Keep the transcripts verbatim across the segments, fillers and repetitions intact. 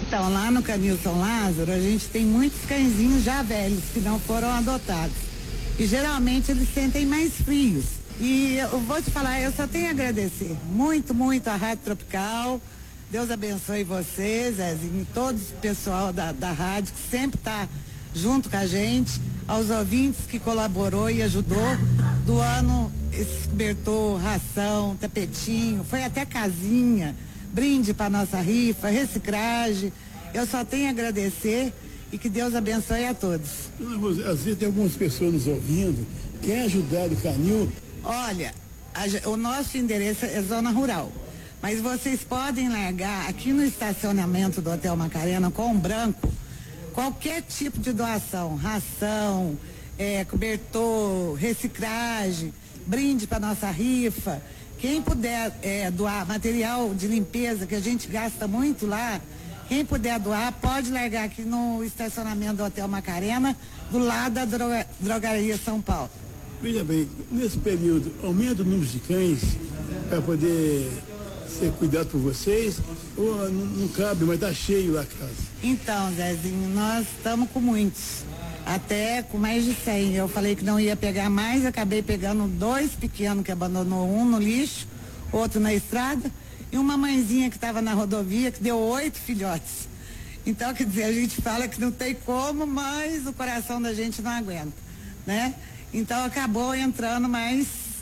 Então, lá no Canil São Lázaro, a gente tem muitos cãezinhos já velhos que não foram adotados. E geralmente eles sentem mais frios. E eu vou te falar, eu só tenho a agradecer muito, muito a Rádio Tropical. Deus abençoe vocês, Zezinho, e todo o pessoal da, da rádio que sempre está junto com a gente, aos ouvintes que colaborou e ajudou. Do ano, cobertor, ração, tapetinho, foi até casinha, brinde para nossa rifa, reciclagem. Eu só tenho a agradecer e que Deus abençoe a todos. Às vezes tem algumas pessoas nos ouvindo, quer ajudar o Canil. Olha, a, o nosso endereço é zona rural, mas vocês podem largar aqui no estacionamento do Hotel Macarena com um branco qualquer tipo de doação, ração, é, cobertor, reciclagem, brinde para nossa rifa. Quem puder é, doar material de limpeza, que a gente gasta muito lá, quem puder doar, pode largar aqui no estacionamento do Hotel Macarena, do lado da droga, Drogaria São Paulo. Veja bem, nesse período, aumenta o número de cães para poder ser cuidado por vocês, ou não, não cabe, mas tá cheio lá a casa? Então, Zezinho, nós estamos com muitos, até com mais de cem. Eu falei que não ia pegar mais, acabei pegando dois pequenos que abandonou, um no lixo, outro na estrada, e uma mãezinha que estava na rodovia que deu oito filhotes. Então, quer dizer, a gente fala que não tem como, mas o coração da gente não aguenta, né? Então acabou entrando mais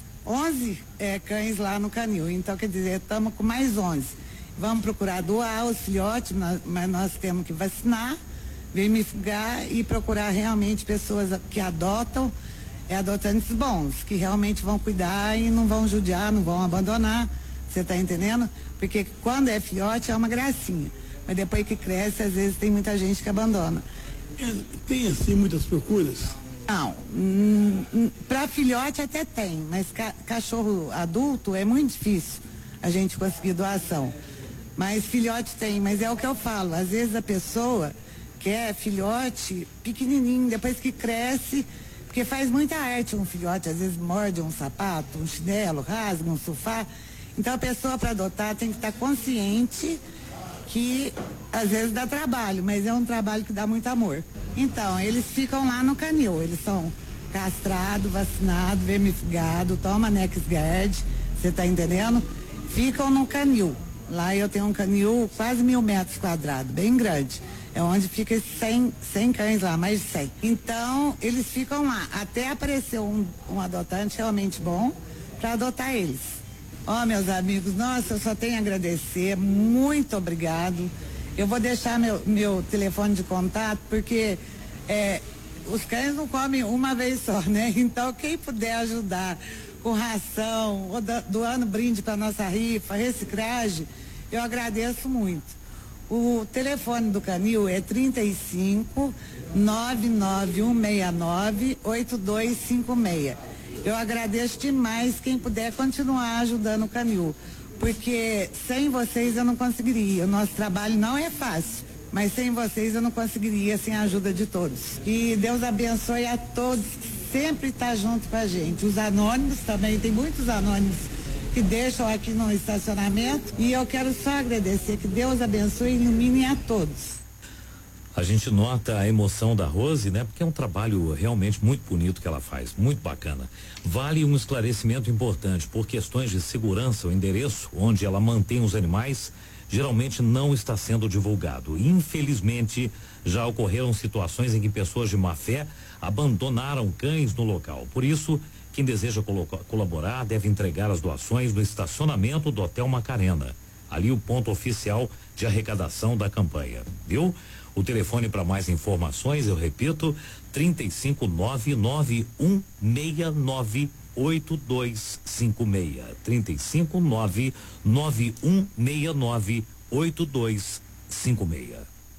onze é, cães lá no Canil. Então, quer dizer, estamos com mais onze. Vamos procurar doar os filhotes, nós, mas nós temos que vacinar, vermifugar e procurar realmente pessoas que adotam, é, adotantes bons, que realmente vão cuidar e não vão judiar, não vão abandonar. Você está entendendo? Porque quando é filhote é uma gracinha, mas depois que cresce, às vezes tem muita gente que abandona. É, tem assim muitas procuras? Não, hum, para filhote até tem, mas ca cachorro adulto é muito difícil a gente conseguir doação. Mas filhote tem, mas é o que eu falo, às vezes a pessoa quer filhote pequenininho, depois que cresce, porque faz muita arte um filhote, às vezes morde um sapato, um chinelo, rasga um sofá. Então a pessoa para adotar tem que estar consciente que às vezes dá trabalho, mas é um trabalho que dá muito amor. Então, eles ficam lá no Canil, eles são castrados, vacinados, vermifugados, toma NexGard, você tá entendendo? Ficam no Canil. Lá eu tenho um Canil quase mil metros quadrados, bem grande. É onde fica cem, cem cães lá, mais de cem. Então, eles ficam lá, até aparecer um, um adotante realmente bom para adotar eles. Ó, oh, meus amigos, nossa, eu só tenho a agradecer, muito obrigado. Eu vou deixar meu, meu telefone de contato, porque é, os cães não comem uma vez só, né? Então, quem puder ajudar com ração, ou da, doando brinde para nossa rifa, reciclagem, eu agradeço muito. O telefone do Canil é trinta e cinco, nove nove um seis nove, oito dois cinco seis. Eu agradeço demais quem puder continuar ajudando o Canil, porque sem vocês eu não conseguiria. O nosso trabalho não é fácil, mas sem vocês eu não conseguiria, sem a ajuda de todos. E Deus abençoe a todos que sempre está junto com a gente. Os anônimos também, tem muitos anônimos que deixam aqui no estacionamento, e eu quero só agradecer, que Deus abençoe e ilumine a todos. A gente nota a emoção da Rose, né? Porque é um trabalho realmente muito bonito que ela faz, muito bacana. Vale um esclarecimento importante: por questões de segurança, o endereço onde ela mantém os animais geralmente não está sendo divulgado. Infelizmente, já ocorreram situações em que pessoas de má fé abandonaram cães no local. Por isso, quem deseja colaborar deve entregar as doações no estacionamento do Hotel Macarena, ali o ponto oficial de arrecadação da campanha, viu? O telefone para mais informações, eu repito, trinta e cinco, nove nove um seis nove, oito dois cinco seis. trinta e cinco, nove nove um seis nove, oito dois cinco seis.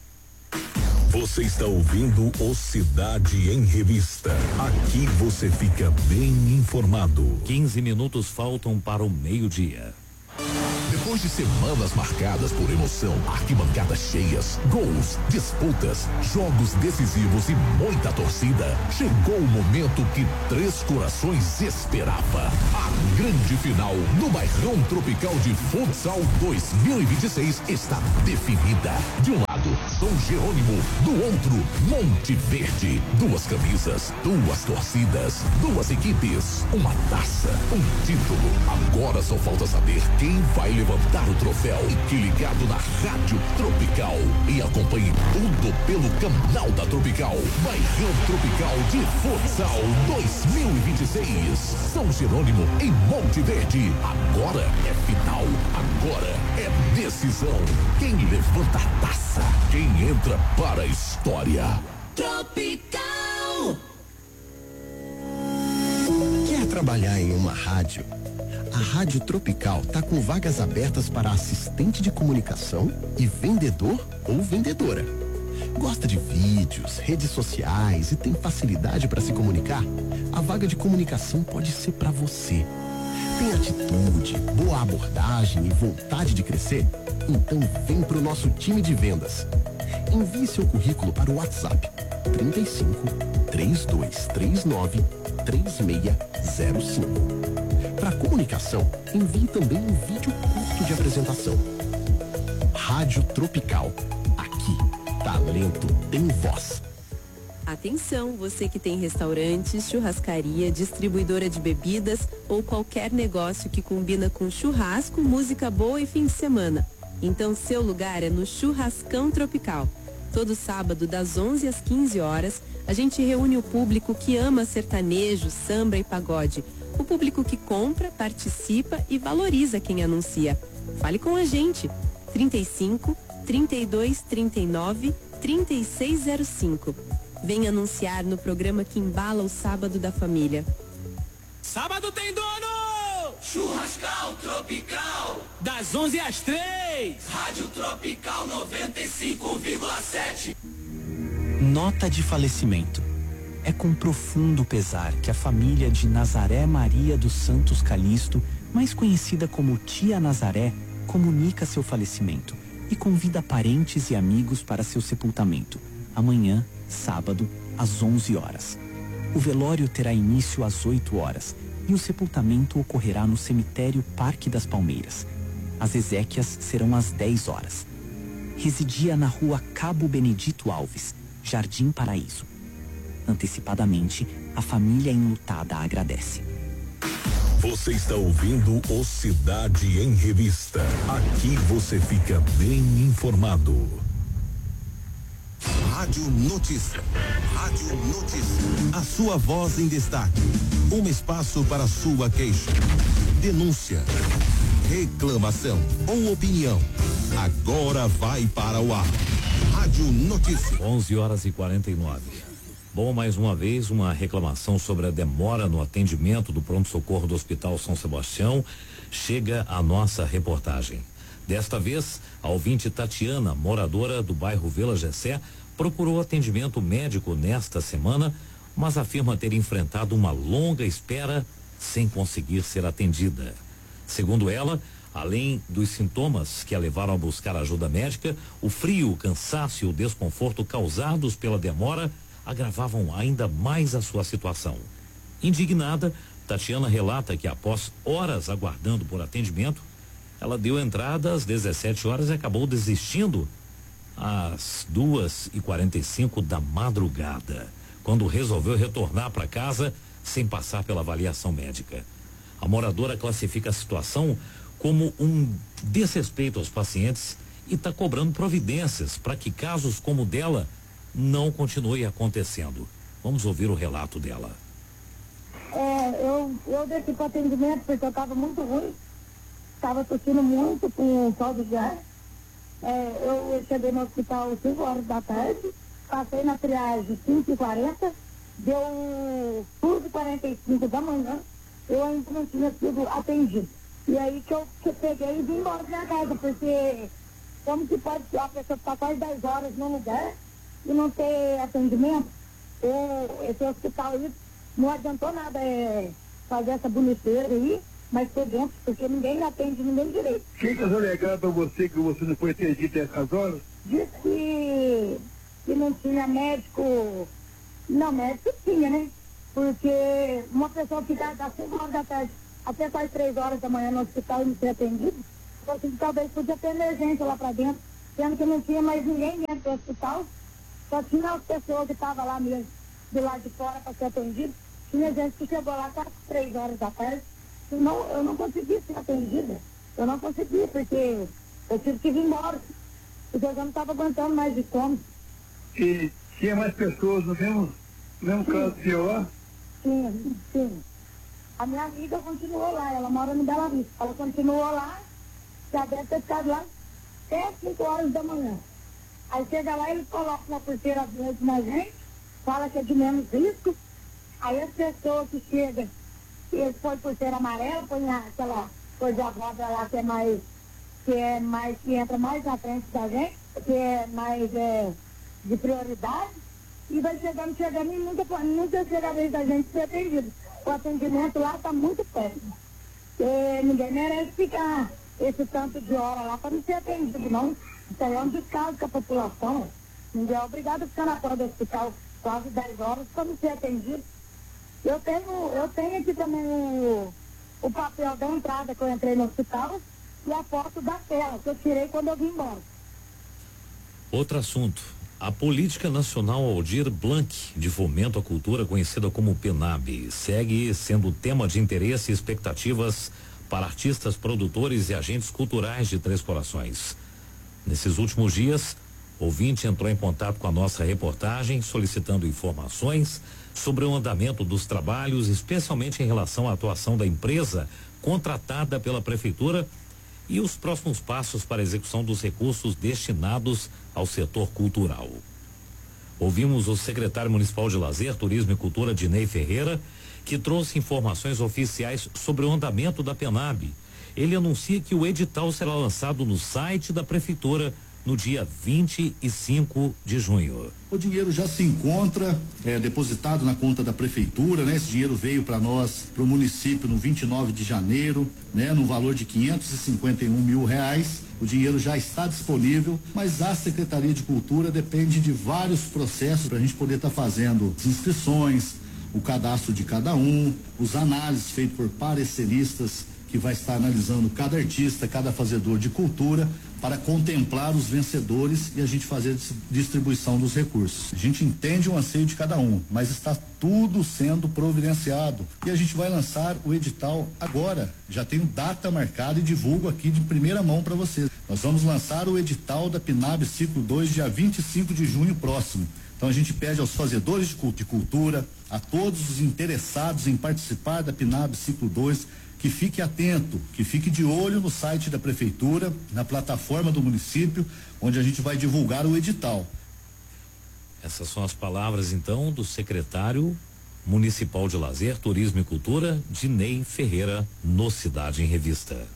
Você está ouvindo o Cidade em Revista. Aqui você fica bem informado. quinze minutos faltam para o meio-dia. Depois de semanas marcadas por emoção, arquibancadas cheias, gols, disputas, jogos decisivos e muita torcida, chegou o momento que Três Corações esperava. A grande final no Bairrão Tropical de Futsal dois mil e vinte e seis está definida. De um lado, São Jerônimo, do outro, Monte Verde. Duas camisas, duas torcidas, duas equipes, uma taça, um título. Agora só falta saber quem vai levantar o troféu. Fique ligado na Rádio Tropical e acompanhe tudo pelo canal da Tropical. Bairrão Tropical de Futsal dois mil e vinte e seis. São Jerônimo em Monte Verde. Agora é final, agora é decisão. Quem levanta a taça, quem entra para a história. Tropical. Quer trabalhar em uma rádio? A Rádio Tropical tá com vagas abertas para assistente de comunicação e vendedor ou vendedora. Gosta de vídeos, redes sociais e tem facilidade para se comunicar? A vaga de comunicação pode ser para você. Tem atitude, boa abordagem e vontade de crescer? Então vem pro nosso time de vendas. Envie seu currículo para o WhatsApp trinta e cinco, trinta e dois trinta e nove, trinta e seis zero cinco. Para comunicação, envie também um vídeo curto de apresentação. Rádio Tropical. Aqui, talento tem voz. Atenção, você que tem restaurantes, churrascaria, distribuidora de bebidas ou qualquer negócio que combina com churrasco, música boa e fim de semana. Então seu lugar é no Churrascão Tropical. Todo sábado, das onze às quinze horas, a gente reúne o público que ama sertanejo, samba e pagode. O público que compra, participa e valoriza quem anuncia. Fale com a gente. trinta e cinco, trinta e dois, trinta e nove, trinta e seis zero cinco. Vem anunciar no programa que embala o sábado da família. Sábado tem dono! Churrascal Tropical! Das onze às três! Rádio Tropical noventa e cinco vírgula sete. Nota de falecimento. É com profundo pesar que a família de Nazaré Maria dos Santos Calixto, mais conhecida como Tia Nazaré, comunica seu falecimento e convida parentes e amigos para seu sepultamento. Amanhã, sábado, às onze horas. O velório terá início às oito horas e o sepultamento ocorrerá no cemitério Parque das Palmeiras. As exéquias serão às dez horas. Residia na rua Cabo Benedito Alves, Jardim Paraíso. Antecipadamente, a família enlutada agradece. Você está ouvindo o Cidade em Revista. Aqui você fica bem informado. Rádio Notícia. Rádio Notícia. A sua voz em destaque. Um espaço para sua queixa, denúncia, reclamação ou opinião. Agora vai para o ar. Rádio Notícia. onze horas e quarenta e nove. Bom, mais uma vez, uma reclamação sobre a demora no atendimento do pronto-socorro do Hospital São Sebastião chega à nossa reportagem. Desta vez, a ouvinte Tatiana, moradora do bairro Vila Gessé, procurou atendimento médico nesta semana, mas afirma ter enfrentado uma longa espera sem conseguir ser atendida. Segundo ela, além dos sintomas que a levaram a buscar ajuda médica, o frio, o cansaço e o desconforto causados pela demora agravavam ainda mais a sua situação. Indignada, Tatiana relata que após horas aguardando por atendimento, ela deu entrada às dezessete horas e acabou desistindo às duas e quarenta e cinco da madrugada, quando resolveu retornar para casa sem passar pela avaliação médica. A moradora classifica a situação como um desrespeito aos pacientes e está cobrando providências para que casos como o dela não continue acontecendo. Vamos ouvir o relato dela. É, eu, eu desci para atendimento porque eu estava muito ruim, estava tossindo muito com falta de ar. É, eu cheguei no hospital às cinco horas da tarde, passei na triagem cinco e quarenta, deu duas e quarenta e cinco da manhã, eu ainda não tinha sido atendido. E aí que eu, que eu peguei e vim embora da minha casa, porque como que pode a pessoa ficar quase dez horas num lugar e não ter atendimento? Ou esse hospital aí não adiantou nada é, fazer essa boniteira aí, mas por dentro, porque ninguém atende ninguém direito. Quem tá alegando pra você que você não foi atendido essas horas? Diz que, que não tinha médico. Não, médico tinha, né? Porque uma pessoa ficar das cinco horas da tarde até quase três horas da manhã no hospital e não ser atendido, assim, talvez podia ter emergência lá pra dentro. sendo que não tinha mais ninguém dentro do hospital, só tinha as pessoas que estavam lá mesmo, do lado de fora para ser atendido. Tinha gente que chegou lá quase três horas da tarde, senão eu não consegui ser atendida. Eu não consegui, porque eu tive que vir embora, porque eu já não estava aguentando mais de fome. E tinha mais pessoas no mesmo, no mesmo caso que eu lá? Sim, sim. A minha amiga continuou lá, ela mora no Bela Vista. Ela continuou lá, já deve ter ficado lá até cinco horas da manhã. Aí chega lá, eles colocam uma pulseira verde na gente, fala que é de menos risco. Aí as pessoas que chegam, eles põem pulseira amarela, põem aquela coisa de roda lá que é mais, que é mais, que entra mais na frente da gente, que é mais é, de prioridade, e vai chegando, chegando e nunca, nunca chega a vez da gente ser atendido. O atendimento lá está muito péssimo. E ninguém merece ficar esse tanto de hora lá para não ser atendido, não. Isso aí é um descaso com a população. Ninguém é obrigado a ficar na porta do hospital quase dez horas para não ser atendido. Eu tenho, eu tenho aqui também o, o papel da entrada que eu entrei no hospital e a foto da tela que eu tirei quando eu vim embora. Outro assunto. A Política Nacional Aldir Blanc de Fomento à Cultura, conhecida como PENAB, segue sendo tema de interesse e expectativas para artistas, produtores e agentes culturais de Três Corações. Nesses últimos dias, o ouvinte entrou em contato com a nossa reportagem solicitando informações sobre o andamento dos trabalhos, especialmente em relação à atuação da empresa contratada pela Prefeitura e os próximos passos para a execução dos recursos destinados ao setor cultural. Ouvimos o secretário municipal de Lazer, Turismo e Cultura, Dinei Ferreira, que trouxe informações oficiais sobre o andamento da PENAB. Ele anuncia que o edital será lançado no site da Prefeitura no dia vinte e cinco de junho. O dinheiro já se encontra é, depositado na conta da prefeitura, né? Esse dinheiro veio para nós, para o município, no vinte e nove de janeiro, né? No valor de quinhentos e cinquenta e um mil reais. O dinheiro já está disponível, mas a Secretaria de Cultura depende de vários processos para a gente poder estar tá fazendo as inscrições, o cadastro de cada um, os análises feitos por pareceristas que vai estar analisando cada artista, cada fazedor de cultura, para contemplar os vencedores e a gente fazer a distribuição dos recursos. A gente entende o anseio de cada um, mas está tudo sendo providenciado e a gente vai lançar o edital agora. Já tenho data marcada e divulgo aqui de primeira mão para vocês. Nós vamos lançar o edital da PENAB Ciclo dois dia vinte e cinco de junho próximo. Então a gente pede aos fazedores de cultura, a todos os interessados em participar da PENAB Ciclo dois, que fique atento, que fique de olho no site da prefeitura, na plataforma do município, onde a gente vai divulgar o edital. Essas são as palavras, então, do secretário municipal de Lazer, Turismo e Cultura, Dinei Ferreira, no Cidade em Revista.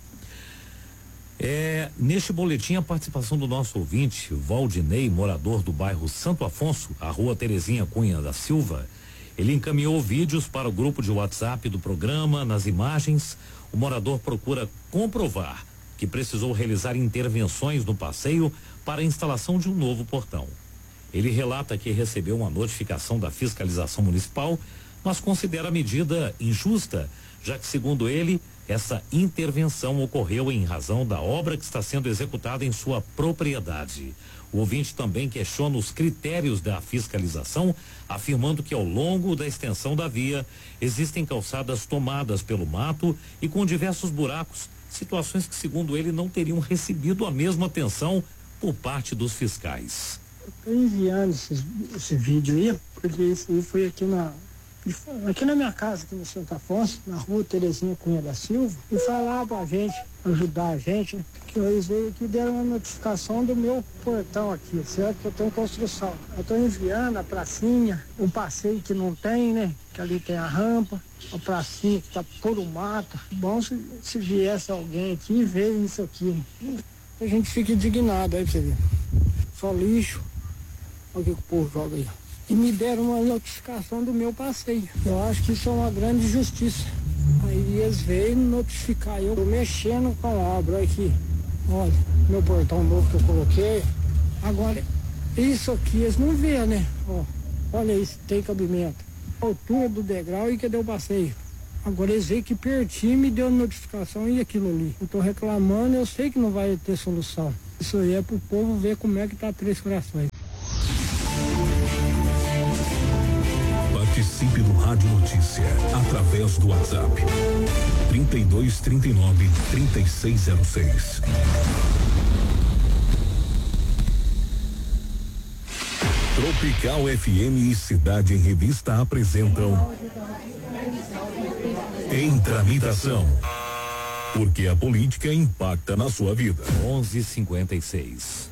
É, neste boletim, a participação do nosso ouvinte, Valdinei, morador do bairro Santo Afonso, a rua Terezinha Cunha da Silva. Ele encaminhou vídeos para o grupo de WhatsApp do programa. Nas imagens, o morador procura comprovar que precisou realizar intervenções no passeio para a instalação de um novo portão. Ele relata que recebeu uma notificação da fiscalização municipal, mas considera a medida injusta, já que, segundo ele, essa intervenção ocorreu em razão da obra que está sendo executada em sua propriedade. O ouvinte também questiona os critérios da fiscalização, afirmando que ao longo da extensão da via existem calçadas tomadas pelo mato e com diversos buracos, situações que, segundo ele, não teriam recebido a mesma atenção por parte dos fiscais. Estou enviando esse, esse vídeo aí, porque isso aí foi aqui na, aqui na minha casa, aqui no Santo Afonso, na rua Terezinha Cunha da Silva, e falar pra gente, ajudar a gente, né, que eles veio aqui deram uma notificação do meu portão aqui, certo? Que eu tenho construção. Eu estou enviando a pracinha, o passeio que não tem, né? Que ali tem a rampa, a pracinha que tá por o mato. Bom se, se viesse alguém aqui e ver isso aqui. A gente fica indignado aí pra você ver. Só lixo. Olha o que o povo joga aí. E me deram uma notificação do meu passeio. Eu acho que isso é uma grande injustiça. Aí eles veio notificar eu, tô mexendo com a obra aqui. Olha, meu portão novo que eu coloquei. Agora, isso aqui eles não vê, né? Ó, olha isso, tem cabimento. A altura do degrau e que deu passeio. Agora eles veem que pertinho me deu notificação e aquilo ali. Eu tô reclamando, eu sei que não vai ter solução. Isso aí é pro povo ver como é que tá Três Corações. Participe do Rádio Notícia através do WhatsApp trinta e dois, trinta e nove, trinta e seis zero seis. Tropical F M e Cidade em Revista apresentam Em Tramitação, porque a política impacta na sua vida. onze e cinquenta e seis.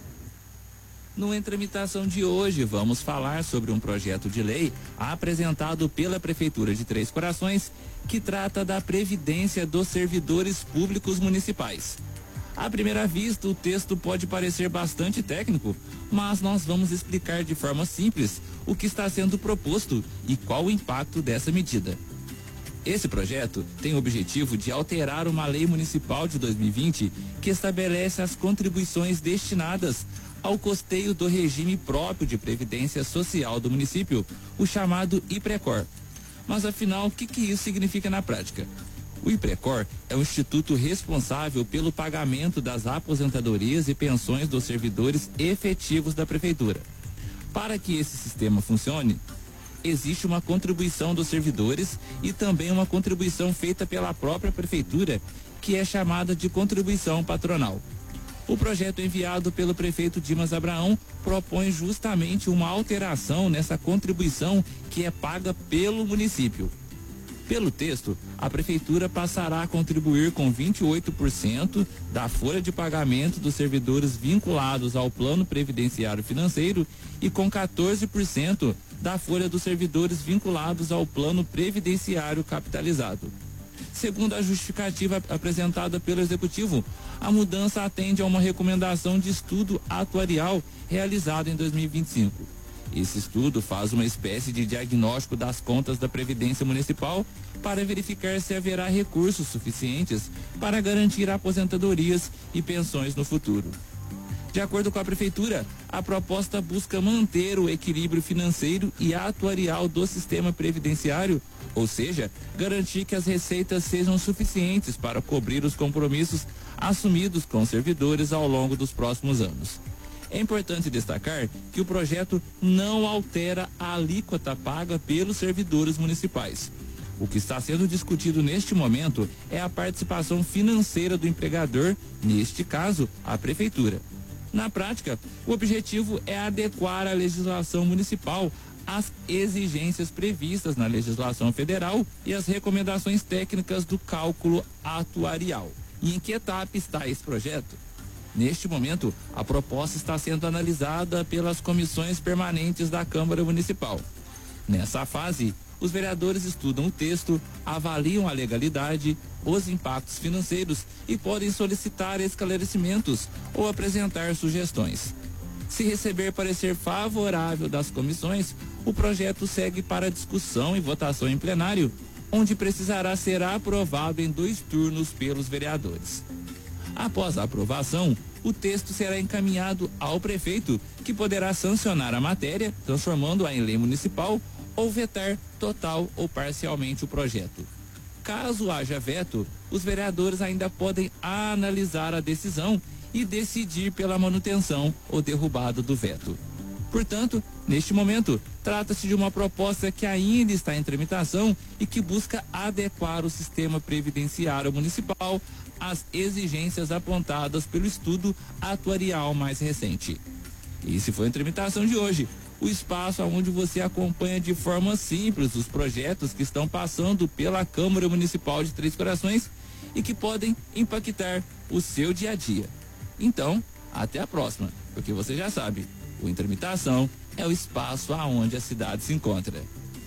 No Em Tramitação de hoje, vamos falar sobre um projeto de lei apresentado pela Prefeitura de Três Corações, que trata da previdência dos servidores públicos municipais. À primeira vista, o texto pode parecer bastante técnico, mas nós vamos explicar de forma simples o que está sendo proposto e qual o impacto dessa medida. Esse projeto tem o objetivo de alterar uma lei municipal de dois mil e vinte que estabelece as contribuições destinadas ao custeio do regime próprio de previdência social do município, o chamado IPRECOR. Mas afinal, o que, que isso significa na prática? O IPRECOR é o instituto responsável pelo pagamento das aposentadorias e pensões dos servidores efetivos da prefeitura. Para que esse sistema funcione, existe uma contribuição dos servidores e também uma contribuição feita pela própria prefeitura, que é chamada de contribuição patronal. O projeto enviado pelo prefeito Dimas Abraão propõe justamente uma alteração nessa contribuição que é paga pelo município. Pelo texto, a prefeitura passará a contribuir com vinte e oito por cento da folha de pagamento dos servidores vinculados ao plano previdenciário financeiro e com quatorze por cento da folha dos servidores vinculados ao plano previdenciário capitalizado. Segundo a justificativa apresentada pelo Executivo, a mudança atende a uma recomendação de estudo atuarial realizado em dois mil e vinte e cinco. Esse estudo faz uma espécie de diagnóstico das contas da Previdência Municipal para verificar se haverá recursos suficientes para garantir aposentadorias e pensões no futuro. De acordo com a Prefeitura, a proposta busca manter o equilíbrio financeiro e atuarial do sistema previdenciário, ou seja, garantir que as receitas sejam suficientes para cobrir os compromissos assumidos com os servidores ao longo dos próximos anos. É importante destacar que o projeto não altera a alíquota paga pelos servidores municipais. O que está sendo discutido neste momento é a participação financeira do empregador, neste caso, a prefeitura. Na prática, o objetivo é adequar a legislação municipal às exigências previstas na legislação federal e às recomendações técnicas do cálculo atuarial. E em que etapa está esse projeto? Neste momento, a proposta está sendo analisada pelas comissões permanentes da Câmara Municipal. Nessa fase, os vereadores estudam o texto, avaliam a legalidade, os impactos financeiros e podem solicitar esclarecimentos ou apresentar sugestões. Se receber parecer favorável das comissões, o projeto segue para discussão e votação em plenário, onde precisará ser aprovado em dois turnos pelos vereadores. Após a aprovação, o texto será encaminhado ao prefeito, que poderá sancionar a matéria, transformando-a em lei municipal, ou vetar total ou parcialmente o projeto. Caso haja veto, os vereadores ainda podem analisar a decisão e decidir pela manutenção ou derrubada do veto. Portanto, neste momento, trata-se de uma proposta que ainda está em tramitação e que busca adequar o sistema previdenciário municipal às exigências apontadas pelo estudo atuarial mais recente. Esse foi a tramitação de hoje, o espaço onde você acompanha de forma simples os projetos que estão passando pela Câmara Municipal de Três Corações e que podem impactar o seu dia a dia. Então, até a próxima, porque você já sabe, o Em Tramitação é o espaço aonde a cidade se encontra.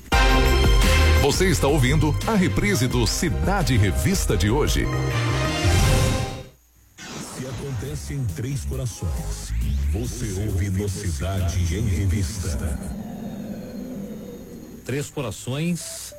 Você está ouvindo a reprise do Cidade Revista de hoje. Se acontece em Três Corações, você ouve no Cidade em Revista. Três Corações.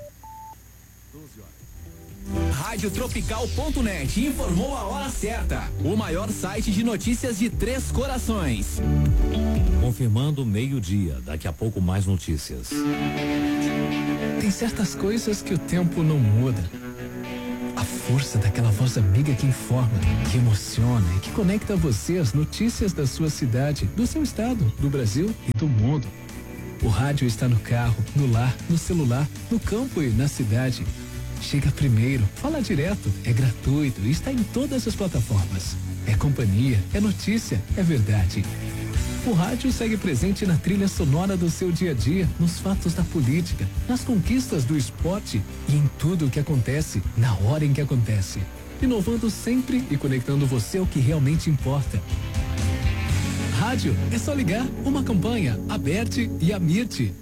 Rádio Tropical ponto net informou a hora certa. O maior site de notícias de Três Corações. Confirmando meio-dia, daqui a pouco mais notícias. Tem certas coisas que o tempo não muda. A força daquela voz amiga que informa, que emociona e que conecta você às notícias da sua cidade, do seu estado, do Brasil e do mundo. O rádio está no carro, no lar, no celular, no campo e na cidade. Chega primeiro, fala direto, é gratuito e está em todas as plataformas. É companhia, é notícia, é verdade. O rádio segue presente na trilha sonora do seu dia a dia, nos fatos da política, nas conquistas do esporte e em tudo o que acontece, na hora em que acontece. Inovando sempre e conectando você ao que realmente importa. Rádio, é só ligar, uma campanha, Aberte e Amirte.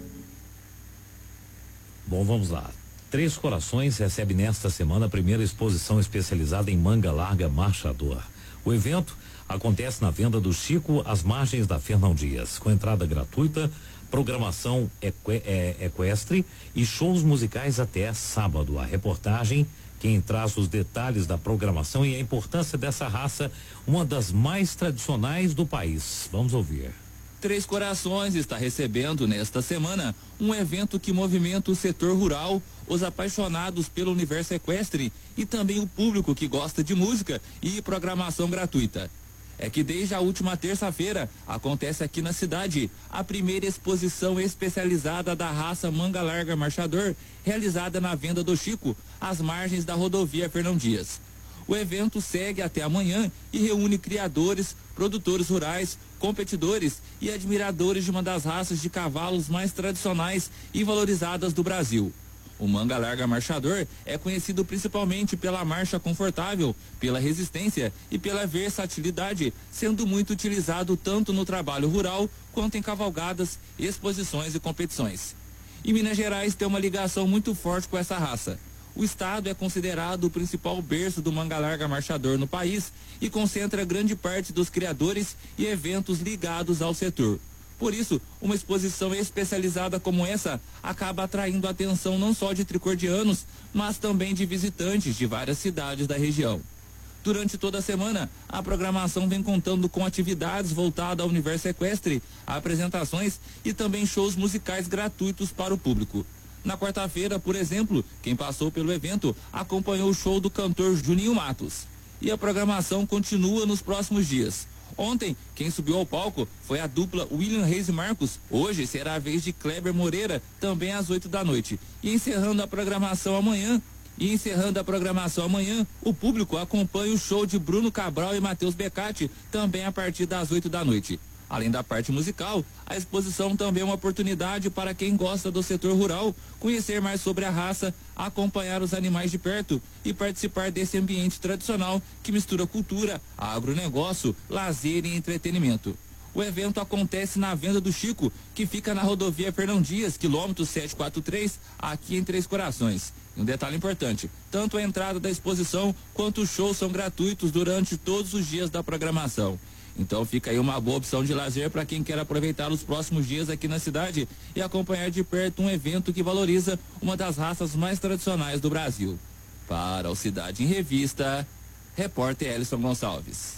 Bom, vamos lá. Três Corações recebe nesta semana a primeira exposição especializada em manga larga marchador. O evento acontece na Venda do Chico, às margens da Fernão Dias, com entrada gratuita, programação equ é, equestre e shows musicais até sábado. A reportagem, quem traz os detalhes da programação e a importância dessa raça, uma das mais tradicionais do país. Vamos ouvir. Três Corações está recebendo nesta semana um evento que movimenta o setor rural, os apaixonados pelo universo equestre e também o público que gosta de música e programação gratuita. É que desde a última terça-feira acontece aqui na cidade a primeira exposição especializada da raça manga larga marchador, realizada na Venda do Chico, às margens da rodovia Fernão Dias. O evento segue até amanhã e reúne criadores, produtores rurais, competidores e admiradores de uma das raças de cavalos mais tradicionais e valorizadas do Brasil. O manga larga marchador é conhecido principalmente pela marcha confortável, pela resistência e pela versatilidade, sendo muito utilizado tanto no trabalho rural quanto em cavalgadas, exposições e competições. E Minas Gerais tem uma ligação muito forte com essa raça. O estado é considerado o principal berço do manga larga marchador no país e concentra grande parte dos criadores e eventos ligados ao setor. Por isso, uma exposição especializada como essa acaba atraindo a atenção não só de tricordianos, mas também de visitantes de várias cidades da região. Durante toda a semana, a programação vem contando com atividades voltadas ao universo equestre, apresentações e também shows musicais gratuitos para o público. Na quarta-feira, por exemplo, quem passou pelo evento acompanhou o show do cantor Juninho Matos. E a programação continua nos próximos dias. Ontem, quem subiu ao palco foi a dupla William Reis e Marcos. Hoje será a vez de Kleber Moreira, também às oito da noite. E encerrando a programação amanhã, e encerrando a programação amanhã, o público acompanha o show de Bruno Cabral e Matheus Becati, também a partir das oito da noite. Além da parte musical, a exposição também é uma oportunidade para quem gosta do setor rural conhecer mais sobre a raça, acompanhar os animais de perto e participar desse ambiente tradicional que mistura cultura, agronegócio, lazer e entretenimento. O evento acontece na Venda do Chico, que fica na rodovia Fernão Dias, quilômetro setecentos e quarenta e três, aqui em Três Corações. E um detalhe importante, tanto a entrada da exposição quanto os shows são gratuitos durante todos os dias da programação. Então fica aí uma boa opção de lazer para quem quer aproveitar os próximos dias aqui na cidade e acompanhar de perto um evento que valoriza uma das raças mais tradicionais do Brasil. Para o Cidade em Revista, repórter Elison Gonçalves.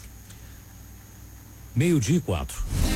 Meio-dia e quatro.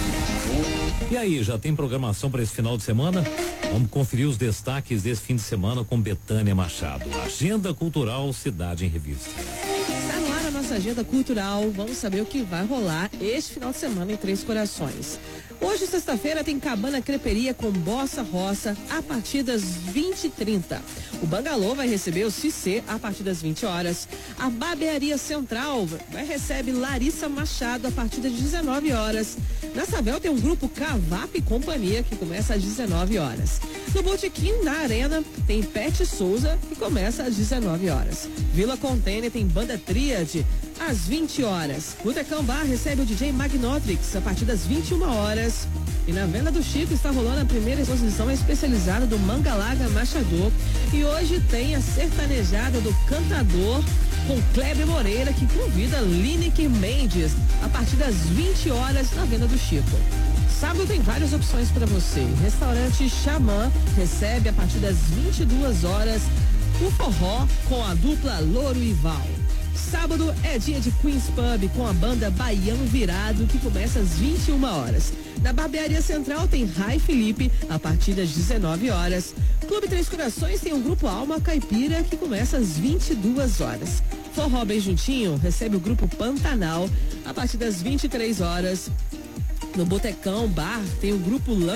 E aí, já tem programação para esse final de semana? Vamos conferir os destaques desse fim de semana com Betânia Machado. Agenda Cultural Cidade em Revista. Nossa agenda cultural, vamos saber o que vai rolar este final de semana em Três Corações. Hoje, sexta-feira, tem Cabana Creperia com Bossa Roça a partir das vinte e trinta. O Bangalô vai receber o Cicê a partir das vinte horas. A Barbearia Central vai receber Larissa Machado a partir das dezenove horas. Na Savel tem um grupo Cavap e Companhia que começa às dezenove horas. No Botequim, na Arena, tem Pet Souza que começa às dezenove horas. Vila Container tem Banda Tríade às vinte horas. Botecão Bar recebe o D J Magnotrix a partir das vinte e uma horas. E na Venda do Chico está rolando a primeira exposição especializada do manga larga marchador. E hoje tem a sertanejada do Cantador com Kleber Moreira, que convida Lineker Mendes a partir das vinte horas na Venda do Chico. Sábado tem várias opções para você. Restaurante Xamã recebe a partir das vinte e duas horas o forró com a dupla Louro e Val. Sábado é dia de Queens Pub com a banda Baião Virado, que começa às vinte e uma horas. Na Barbearia Central tem Rai Felipe, a partir das dezenove horas. Clube Três Corações tem o Grupo Alma Caipira, que começa às vinte e duas horas. Forró Bem Juntinho recebe o Grupo Pantanal, a partir das vinte e três horas. No Botecão Bar tem o Grupo Lã